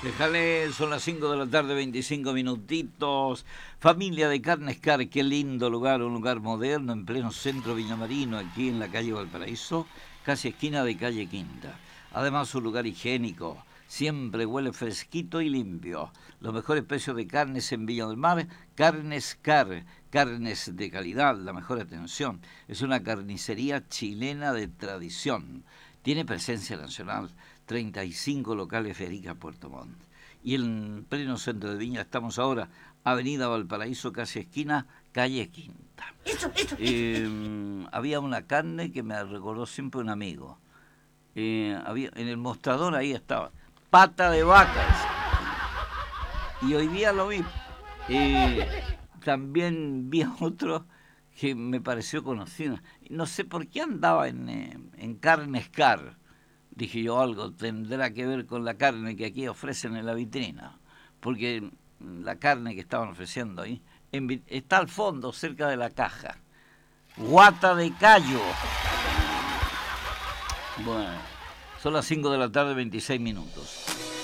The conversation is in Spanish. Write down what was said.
Déjale, son las 5 de la tarde, 25 minutitos. Familia de Carnes Car, qué lindo lugar, un lugar moderno en pleno centro villamarino, aquí en la calle Valparaíso, casi esquina de calle Quinta. Además, un lugar higiénico, siempre huele fresquito y limpio. Los mejores precios de carnes en Villa del Mar, Carnes Car, carnes de calidad, la mejor atención. Es una carnicería chilena de tradición. Tiene presencia nacional, 35 locales de Arica, Puerto Montt. Y en pleno centro de Viña estamos ahora, Avenida Valparaíso, casi esquina, calle Quinta. Había una carne que me recordó siempre un amigo. Había, en el mostrador ahí estaba, pata de vaca. Y hoy día lo vi. También vi otro que me pareció conocido. No sé por qué andaba en Carnes Car. Dije yo, algo tendrá que ver con la carne que aquí ofrecen en la vitrina. Porque la carne que estaban ofreciendo ahí está al fondo, cerca de la caja. Guata de callo. Bueno, son las 5 de la tarde, 26 minutos.